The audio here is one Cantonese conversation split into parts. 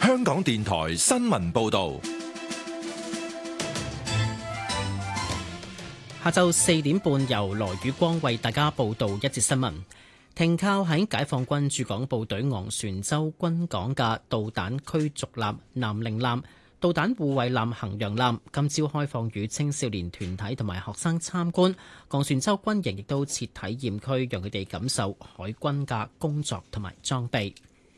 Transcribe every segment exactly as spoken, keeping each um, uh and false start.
香港電台新聞報道。 下晝四點半，由羅宇光為大家報道一節新聞。停靠喺解放軍駐港部隊昂船洲軍港嘅導彈驅逐艦南寧艦、導彈護衛艦衡陽艦今朝開放予青少年團體同埋學生參觀。昂船洲軍營亦都設體驗區，讓佢哋感受海軍嘅工作同埋裝備。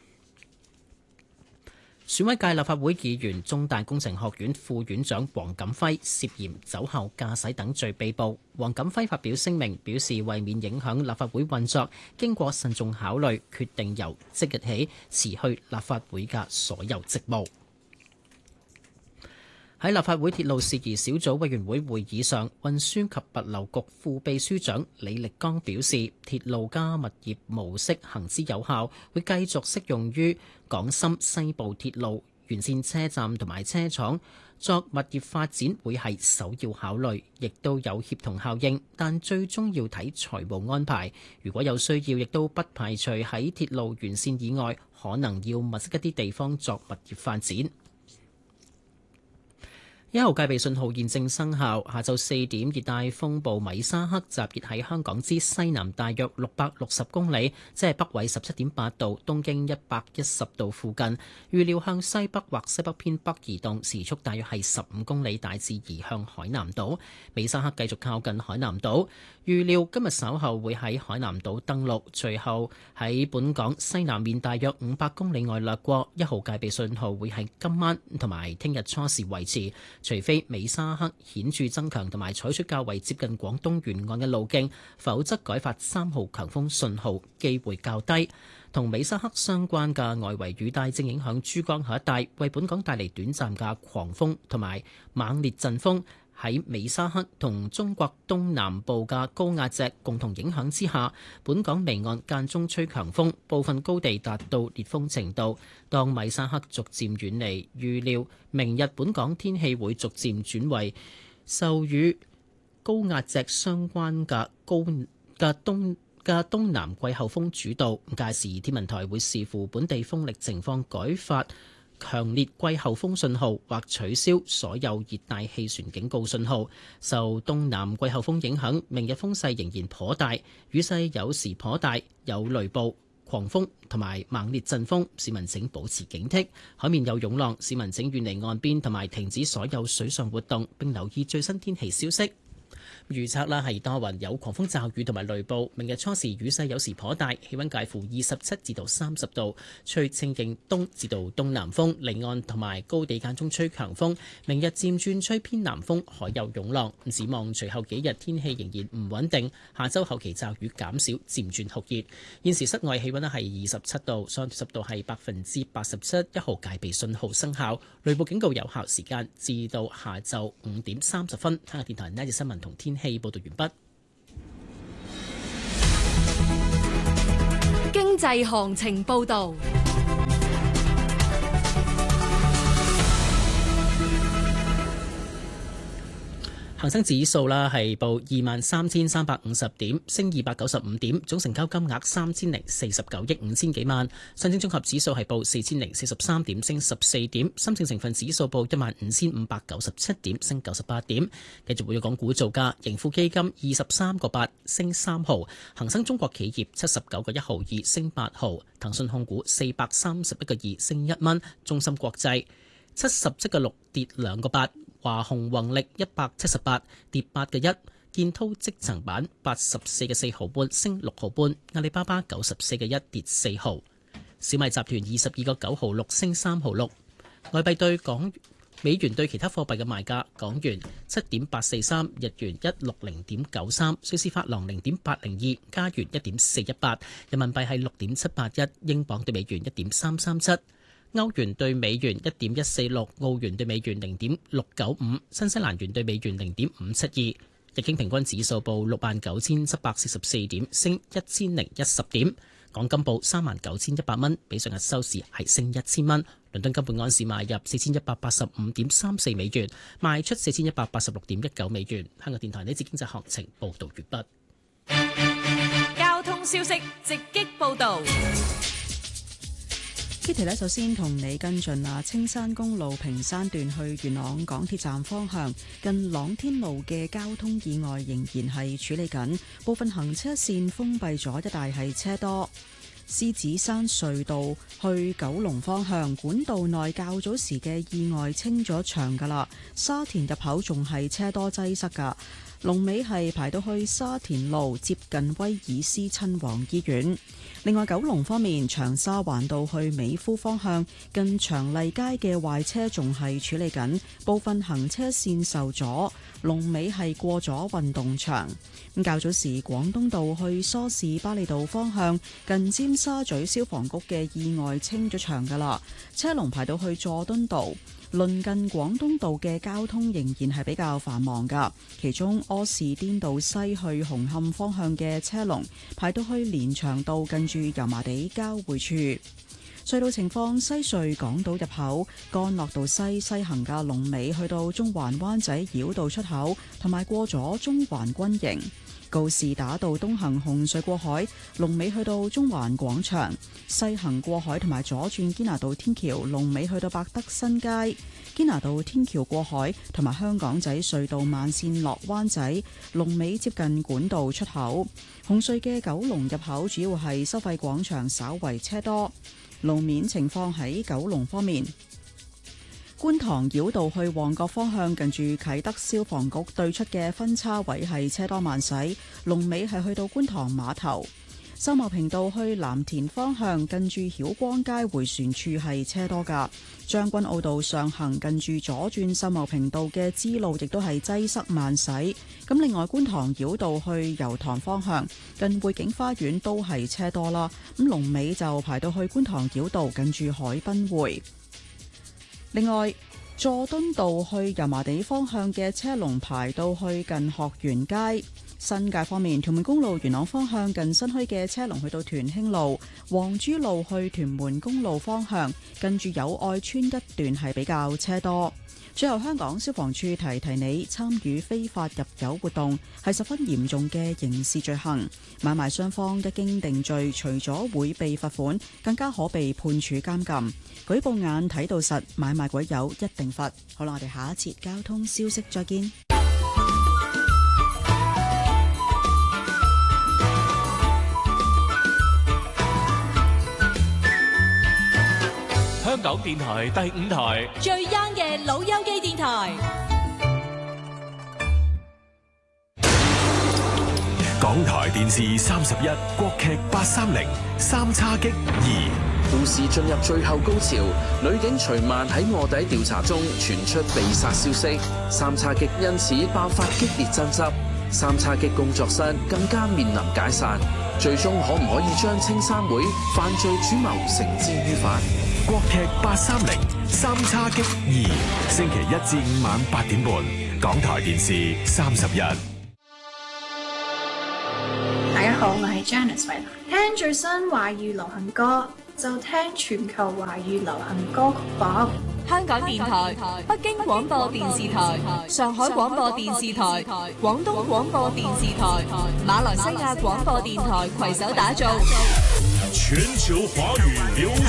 選委界立法會議員、中大工程學院副院長黃錦輝涉嫌酒後駕駛等罪被捕。黃錦輝發表聲明，表示為免影響立法會運作，經過慎重考慮，決定由即日起辭去立法會嘅所有職務。喺立法會鐵路事宜小組委員會會議上，運輸及物流局副秘書長李力剛表示，鐵路加物業模式行之有效，會繼續適用於港深西部鐵路沿線車站同埋車廠，作物業發展會係首要考慮，亦都有協同效應，但最終要睇財務安排。如果有需要，亦都不排除喺鐵路沿線以外，可能要物色一啲地方作物業發展。一號戒備信號現正生效，下晝四點，熱帶風暴米沙克集結喺香港之西南大約六百六十公里，即係北緯十七點八度、東經一百一十度附近。預料向西北或西北偏北移動，時速大約係十五公里，大致移向海南島。米沙克繼續靠近海南島，預料今日稍後會喺海南島登陸，隨後喺本港西南面大約五百公里外掠過。一號戒備信號會喺今晚同埋聽日初時維持。除非美沙克顯著增強同埋採取較為接近廣東沿岸嘅路徑，否則改發三號強風信號機會較低。同美沙克相關嘅外圍雨帶正影響珠江口一帶，為本港帶嚟短暫嘅狂風同埋猛烈陣風。喺美沙克同中國東南部嘅高壓脊共同影響之下，本港離岸間中吹強風，部分高地達到烈風程度。當米沙克逐漸遠離，預料明日本港天氣會逐漸轉為受與高壓脊相關嘅高嘅東嘅東南季候風主導。屆時天文台會視乎本地風力情況改發強烈季候風信號或取消所有熱帶氣旋警告信號。受東南季候風影響，明日風勢仍然頗大，雨勢有時頗大，有雷暴、狂風同埋猛烈陣風，市民請保持警惕。海面有湧浪，市民請遠離岸邊同埋停止所有水上活動，並留意最新天氣消息。預測啦係多雲，有狂風驟雨同埋雷暴。明日初時雨勢有時頗大，氣溫介乎二十七至到三十度，吹清勁東至到東南風，離岸同埋高地間中吹強風。明日漸轉吹偏南風，海有湧浪。展望隨後幾日天氣仍然唔穩定，下周後期驟雨減少，漸轉酷熱。現時室外氣溫咧係二十七度，相對濕度係百分之八十七，一號戒備信號生效，雷暴警告有效時間至到下晝五點三十分。香港電台呢節新聞同天氣報道完畢。 經濟行情報道。 恒生指數啦係報二萬三千三百五十點，升二百九十五點，總成交金額三千零四十九億五千幾萬。上證綜合指數係報四千零四十三點，升十四點。深證成分指數報一萬五千五百九十七點，升九十八點。繼續會講股造價，盈富基金二十三個八，升三毫；恒生中國企業七十九個一毫二，升八毫；騰訊控股四百三十一個二，升一蚊；中芯國際七十七個六，跌兩個八。華虹宏力一百七十八，跌八個一；建滔積層板八十四個四毫半，升六毫半；阿里巴巴九十四個一，跌四毫；小米集團二十二個九毫六，升三毫六。外幣對港美元對其他貨幣嘅賣價：港元七點八四三，日元一六零點九三，瑞士法郎零點八零二，加元一點四一八，人民幣係六點七八一，英鎊對美元一點三三七。歐元對美元一點一四六，澳元對美元零點六九五，新西蘭元對美元零點五七二。日經平均指數報六萬九千七百四十四點，升一千零一十點。港金報三萬九千一百蚊，比上日收市係升一千蚊。倫敦金本安士買入四千一百八十五點三四美元，賣出四千一百八十六點一九美元。香港電台呢節經濟行情報道完畢。 交通消息直擊報道。 Kitty 呢，首先同你跟進啊，青山公路屏山段去元朗港鐵站方向，近朗天路嘅交通意外仍然係處理緊，部分行車線封閉咗，一帶係車多。獅子山隧道去九龍方向，管道內較早時嘅意外清咗場㗎喇，沙田入口仲係車多擠塞㗎。龍尾係排到去沙田路接近威爾斯親王醫院。另外九龍方面，長沙灣道去美孚方向近長麗街嘅壞車仲係處理緊，部分行車線受阻。龍尾係過咗運動場。咁較早時廣東道去梳士巴利道方向近尖沙咀消防局嘅意外清咗場㗎喇，車龍排到去佐敦道。鄰近廣東道嘅交通仍然係比較繁忙㗎，其中柯士甸道西去紅磡方向嘅車龍排到去連翔道近住油麻地交匯處。隧道情況，西隧港島入口干諾道西西行嘅龍尾去到中環灣仔繞道出口，同埋過咗中環軍營。告士打道東行紅隧過海，龍尾去到中環廣場；西行過海同埋左轉堅拿道天橋，龍尾去到百德新街。堅拿道天橋過海同埋香港仔隧道慢線落灣仔，龍尾接近管道出口。紅隧嘅九龍入口主要係收費廣場稍為車多。路面情況喺九龍方面，觀塘繞道去旺角方向近住啟德消防局對出嘅分叉位係車多慢駛，龍尾係去到觀塘碼頭。秀茂坪道去藍田方向近住曉光街迴旋處係車多㗎。將軍澳道上行近住左轉秀茂坪道嘅支路亦都係擠塞慢駛。咁另外觀塘繞道去油塘方向近匯景花園都係車多啦。咁龍尾就排到去觀塘繞道近住海濱匯。另外佐敦道去油麻地方向嘅車龍排到去近學園街。新界方面，屯門公路元朗方向近新墟嘅車龍去到屯興路，黃珠路去屯門公路方向近住友愛村一段係比較車多。最後，香港消防處提提你，參與非法入油活動係十分嚴重嘅刑事罪行，買賣雙方一經定罪，除咗會被罰款，更加可被判處監禁。舉報眼睇到實，買賣鬼友一定罰。好啦，我哋下一節交通消息再見。 香港電台第五台最 young 嘅老友記電台， 港台電視三十一國劇八三零三叉戟二。 故事進入最後高潮，女警徐曼喺臥底調查中傳出被殺消息，三叉戟因此爆發激烈爭執，三叉戟工作室更加面臨解散，最終可唔可以將青山會犯罪主謀繩之於法？ 國劇八三零三叉戟二，星期一至五晚八點半，港台電視三十一。 大家好，我係 Janice 慧蘭。聽最新華語流行歌，就聽全球華語流行歌曲榜。 香港電台、北京廣播電視台、上海廣播電視台、廣東廣播電視台、馬來西亞廣播電台攜手打造全球華語流